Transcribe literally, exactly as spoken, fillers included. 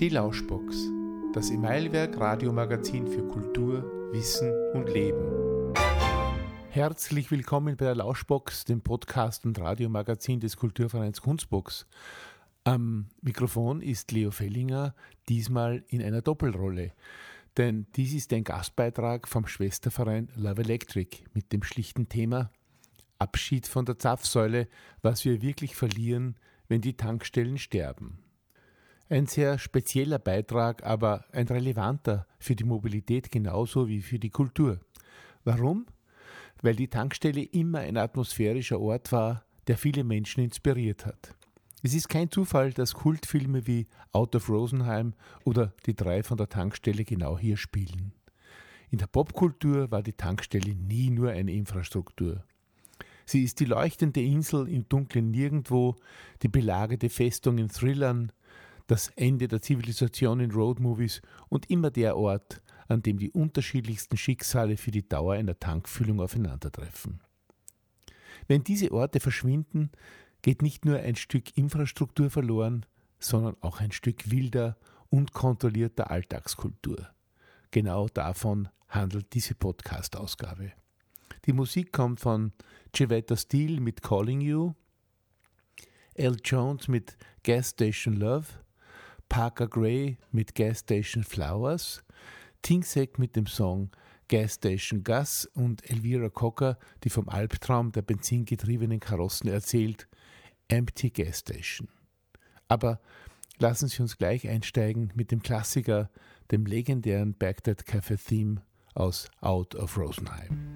Die Lauschbox, das Emailwerk Radiomagazin für Kultur, Wissen und Leben. Herzlich willkommen bei der Lauschbox, dem Podcast und Radiomagazin des Kulturvereins Kunstbox. Am Mikrofon ist Leo Fellinger, diesmal in einer Doppelrolle. Denn dies ist ein Gastbeitrag vom Schwesterverein Love Electric mit dem schlichten Thema Abschied von der Zapfsäule, was wir wirklich verlieren, wenn die Tankstellen sterben. Ein sehr spezieller Beitrag, aber ein relevanter für die Mobilität genauso wie für die Kultur. Warum? Weil die Tankstelle immer ein atmosphärischer Ort war, der viele Menschen inspiriert hat. Es ist kein Zufall, dass Kultfilme wie Out of Rosenheim oder Die drei von der Tankstelle genau hier spielen. In der Popkultur war die Tankstelle nie nur eine Infrastruktur. Sie ist die leuchtende Insel im dunklen Nirgendwo, die belagerte Festung in Thrillern, das Ende der Zivilisation in Roadmovies und immer der Ort, an dem die unterschiedlichsten Schicksale für die Dauer einer Tankfüllung aufeinandertreffen. Wenn diese Orte verschwinden, geht nicht nur ein Stück Infrastruktur verloren, sondern auch ein Stück wilder und kontrollierter Alltagskultur. Genau davon handelt diese Podcast-Ausgabe. Die Musik kommt von Jevetta Steele mit Calling You, Al Jones mit Gas Station Love, Parker Gray mit Gas Station Flowers, Tingsek mit dem Song Gas Station Gas und Elvira Cocker, die vom Albtraum der benzingetriebenen Karossen erzählt, Empty Gas Station. Aber lassen Sie uns gleich einsteigen mit dem Klassiker, dem legendären Baghdad Café Theme aus Out of Rosenheim.